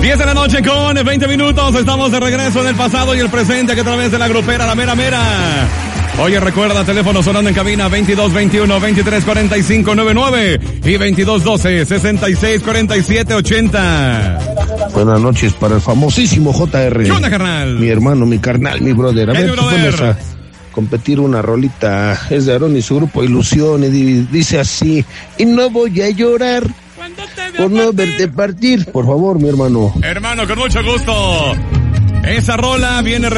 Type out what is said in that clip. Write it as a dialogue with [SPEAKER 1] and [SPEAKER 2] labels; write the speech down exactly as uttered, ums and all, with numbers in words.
[SPEAKER 1] diez de la noche con veinte minutos. Estamos de regreso en el pasado y el presente aquí a través de la grupera La Mera Mera. Oye, recuerda, teléfono sonando en cabina veintidós veintiuno, veintitrés cuarenta y cinco noventa y nueve y veintidós doce, sesenta y seis cuarenta y siete ochenta.
[SPEAKER 2] Buenas noches para el famosísimo J R.
[SPEAKER 1] ¿Qué onda, carnal?
[SPEAKER 2] Mi hermano, mi carnal, mi brother. A
[SPEAKER 1] Hey,
[SPEAKER 2] ver, tú pones a competir una rolita. Es de Aarón y su grupo Ilusión y di- dice así: y no voy a llorar por no verte partir. Por favor, mi hermano.
[SPEAKER 1] Hermano, con mucho gusto. Esa rola viene